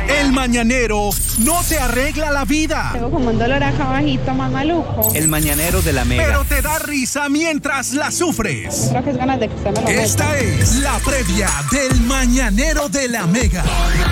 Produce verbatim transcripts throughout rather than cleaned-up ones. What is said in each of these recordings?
El mañanero no te arregla la vida. Tengo como un dolor acá abajito, más maluco. El mañanero de la Mega. Pero te da risa mientras la sufres. Creo que es ganas de que usted me lo meta. Esta es la previa del mañanero de la Mega.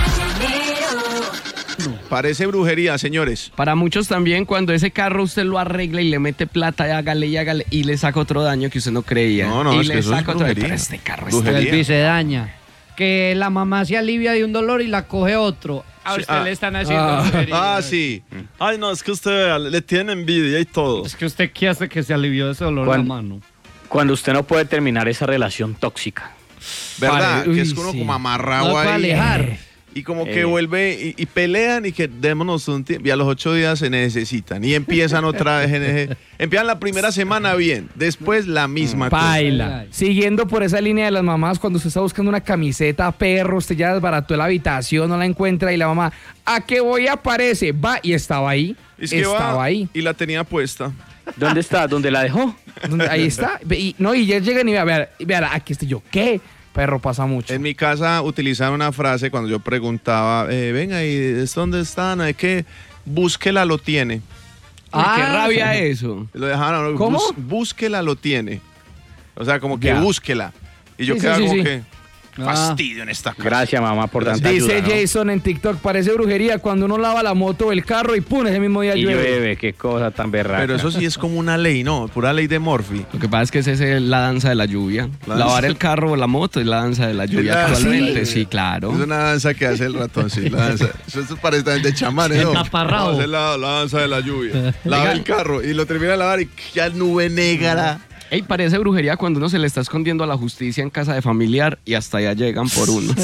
Parece brujería, señores. Para muchos también, cuando ese carro usted lo arregla y le mete plata, y hágale y hágale, y le saca otro daño que usted no creía. No, no, y es le que eso saca es otro brujería. Pero este carro Brujería. está... El se daña. Que la mamá se alivia de un dolor y la coge otro. A Sí, usted ah. le están haciendo Ah. brujería. Ah, sí. Ay, no, es que usted le tiene envidia y todo. Es que usted qué hace que se alivió de ese dolor ¿Cuál? en la mano. Cuando usted no puede terminar esa relación tóxica. ¿Verdad? Pare- uy, que es uno sí. como No amarrado puede ahí. alejar. Y como que Eh. vuelve y, y pelean y que démonos un tiempo. Y a los ocho días se necesitan. Y empiezan otra vez. en ese- empiezan la primera semana bien. Después la misma cosa. Paila. Siguiendo por esa línea de las mamás, cuando usted está buscando una camiseta, perro, usted ya desbarató la habitación, no la encuentra y la mamá, ¿a qué voy? Aparece, va y estaba ahí. Es que estaba va ahí. y la tenía puesta. ¿Dónde está? ¿Dónde la dejó? ¿Dónde? Ahí está. Ve- Y, no, y ya llegan y vean, vean, vean, aquí estoy yo. ¿Qué? Perro, pasa mucho. En mi casa utilizaron una frase cuando yo preguntaba, eh, venga, ¿y es dónde están? ¿De qué? Búsquela lo tiene. Uy, qué Ah, rabia eso. Lo dejaron, ¿Cómo? bus- búsquela lo tiene. O sea, como que Ya. búsquela. Y yo Sí, sí, quedaba sí, como sí. que Ah. fastidio en esta casa. Gracias, mamá, por tanta Dice ayuda, ¿no? Jason en TikTok, parece brujería cuando uno lava la moto o el carro y pum, ese mismo día Y llueve. llueve, qué cosa tan berraca. Pero eso sí es como una ley, ¿no? Pura ley de Murphy. Lo que pasa es que esa es la danza de la lluvia. La Lavar danza- el carro o la moto es la danza de la lluvia la- actualmente. sí. Sí, claro. Es una danza que hace el ratón, sí. La danza. Eso, eso parece también de chamanes, El ¿no? taparrabo. Vamos a hacer la, la danza de la lluvia. Lava el carro y lo termina de lavar y ya nube negra. Ey, parece brujería cuando uno se le está escondiendo a la justicia en casa de familiar y hasta allá llegan por uno.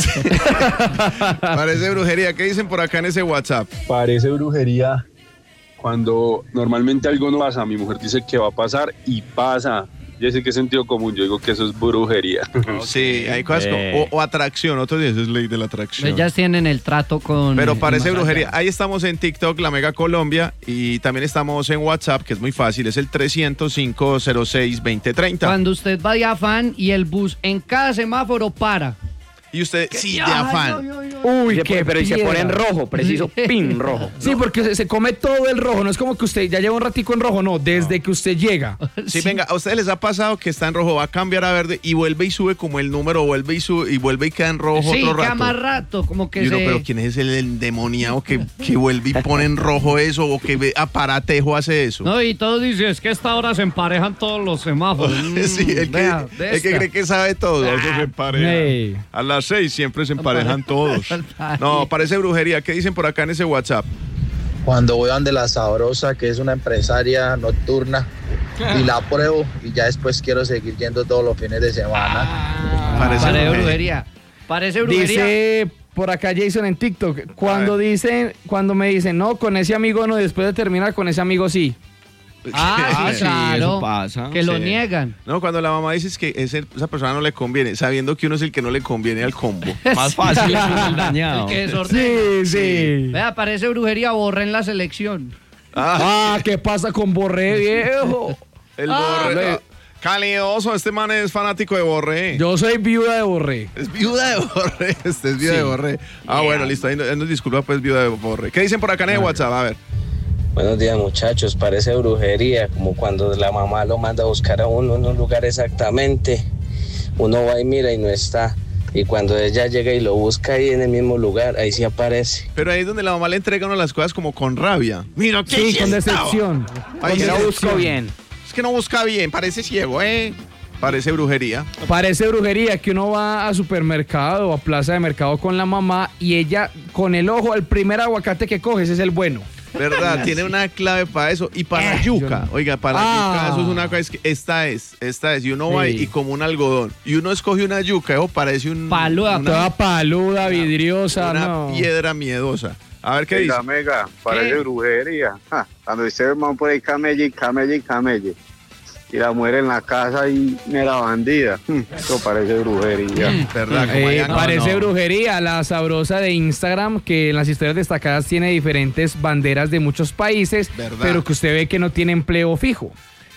Parece brujería. ¿Qué dicen por acá en ese WhatsApp? Parece brujería cuando normalmente algo no pasa, mi mujer dice que va a pasar y pasa. Yo sé que es sentido común, yo digo que eso es brujería. Sí, hay cosas como, Eh. o, o atracción, otros días es ley de la atracción. Ellas tienen el trato con... Pero el parece más brujería. allá. Ahí estamos en TikTok, La Mega Colombia, y también estamos en WhatsApp, que es muy fácil, es el trescientos cinco cero seis veinte treinta. Cuando usted va de afán y el bus en cada semáforo para. Y usted, sí, de Ay, afán. ay, ay, ay. Uy, Y se qué pone- pero y se pone en piedra. rojo, preciso pin rojo. Sí, porque se, se come todo el rojo, no es como que usted ya lleva un ratico en rojo, no, desde que usted llega. Sí, venga, ¿a ustedes les ha pasado que está en rojo, va a cambiar a verde y vuelve y sube como el número, vuelve y sube y vuelve y queda en rojo Sí, otro queda rato? más rato, como que Y uno, se... pero ¿quién es el endemoniado que, que vuelve y pone en rojo eso o que ve aparatejo hace eso? No, y todos dicen, es que a esta hora se emparejan todos los semáforos. Sí, el que, Vea, de el que esta. cree que sabe todo, eso se empareja. Ey. A las seis siempre se emparejan todos. No, parece brujería. ¿Qué dicen por acá en ese WhatsApp? Cuando voy donde la Sabrosa, que es una empresaria nocturna, y la pruebo y ya después quiero seguir yendo todos los fines de semana. Parece Parece brujería. brujería. Parece brujería. Dice por acá Jason en TikTok, cuando dicen, cuando me dicen, no, con ese amigo no, después de terminar con ese amigo sí. Ah, sí, Sí, claro. eso pasa. Que lo Sí. niegan. No, cuando la mamá dice es que ese- esa persona no le conviene, sabiendo que uno es el que no le conviene al combo. Más fácil es uno el dañado. El que desordena. Sí, sí. Vea, parece brujería, borren la selección. Ah, Ah, ¿qué pasa con Borré, viejo? el Ah. Borré. Ah, calidoso, este man es fanático de Borré. Yo soy viuda de Borré. Es viuda de Borré, este es viuda Sí. de Borré. Ah, bueno, listo, ahí nos, nos disculpa pues viuda de Borré. ¿Qué dicen por acá en el WhatsApp? A ver. Buenos días, muchachos. Parece brujería, como cuando la mamá lo manda a buscar a uno en un lugar exactamente. Uno va y mira y no está. Y cuando ella llega y lo busca ahí en el mismo lugar, ahí sí aparece. Pero ahí es donde la mamá le entrega a uno las cosas como con rabia. Mira, ¿qué Sí, es con esto? decepción. Ay, Que sí, lo es- busco bien. Es que no busca bien, parece ciego, ¿eh? Parece brujería. Parece brujería que uno va a supermercado o a plaza de mercado con la mamá y ella con el ojo, el primer aguacate que coge, ese es el bueno. ¿Verdad? Tiene una clave para eso. Y para la Eh, yuca. yo no. Oiga, para la Ah. yuca, eso es una cosa. Es que esta es, esta es. Y uno va Sí. y como un algodón. Y uno escoge una yuca, eso parece un. Paluda, una, Toda paluda, vidriosa, una no. piedra miedosa. A ver qué dice. Mega, mega, parece ¿Qué? brujería. Ja, cuando usted van por ahí camelle y camelle y camelle. Y la mujer en la casa y mera bandida. Hmm, Eso parece brujería. ¿Verdad? Como Eh, allá no, parece no. brujería, la sabrosa de Instagram, que en las historias destacadas tiene diferentes banderas de muchos países, ¿Verdad? pero que usted ve que no tiene empleo fijo.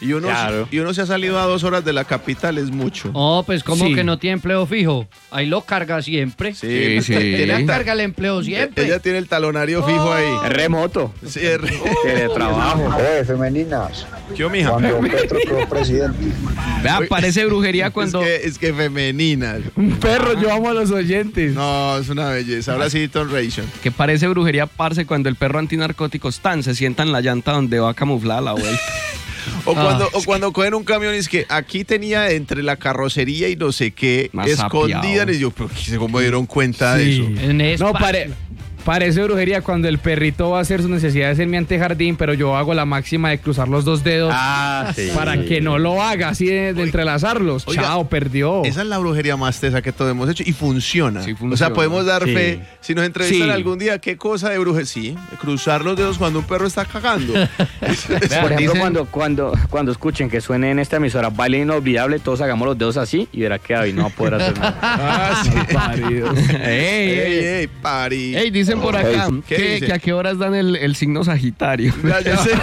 Y uno, Claro. y uno se ha salido a dos horas de la capital, es mucho. Oh, pues como Sí. que no tiene empleo fijo. Ahí lo carga siempre. Sí, sí. Ella carga el empleo siempre. Ella tiene el talonario fijo ahí. Es remoto. Sí, es re- Teletrabajo. Eh, femeninas. ¿Qué, mija? Cuando Petro quedó presidente. Vea, parece brujería Es cuando... que, es que femenina. Un perro, yo amo a los oyentes. No, es una belleza. Ahora sí, Tom Ration. Que parece brujería, parce, cuando el perro antinarcóticos tan se sienta en la llanta donde va camuflada la vuelta. O cuando, Ah. o cuando cogen un camión y es que aquí tenía entre la carrocería y no sé qué, Más escondida. sapeado. Y yo, pero ¿qué- ¿cómo dieron cuenta de eso? En No, espacio. pare- parece brujería cuando el perrito va a hacer sus necesidades en mi antejardín, pero yo hago la máxima de cruzar los dos dedos Ah, sí. para que no lo haga, así de, de entrelazarlos. Oiga, Chao, perdió. Esa es la brujería más tesa que todos hemos hecho y funciona. Sí, O funciona. sea, podemos dar Sí. fe. Si nos entrevistan Sí. algún día, ¿qué cosa de brujería? Sí, cruzar los dedos cuando un perro está cagando. Vea, Por ejemplo, dicen- cuando, cuando, cuando escuchen que suene en esta emisora Baile Inolvidable, todos hagamos los dedos así y verá que David no va a poder hacer nada. Ah, sí. ¡Ey, Ey, ey! ey, pari. Ey, dicen por acá ¿Qué que, dice? que a qué horas dan el, el signo Sagitario. Ya, ya sé.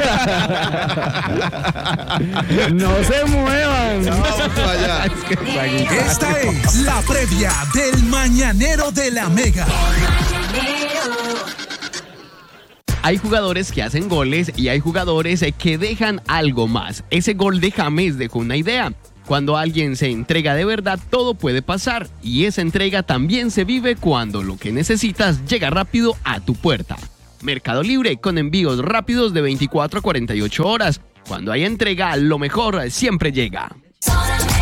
No se muevan. Vamos para allá. Es que Sagitario. Esta es la previa del Mañanero de la Mega. Hay jugadores que hacen goles y hay jugadores eh, que dejan algo más. Ese gol de James dejó una idea. Cuando alguien se entrega de verdad, todo puede pasar. Y esa entrega también se vive cuando lo que necesitas llega rápido a tu puerta. Mercado Libre con envíos rápidos de veinticuatro a cuarenta y ocho horas. Cuando hay entrega, lo mejor siempre llega.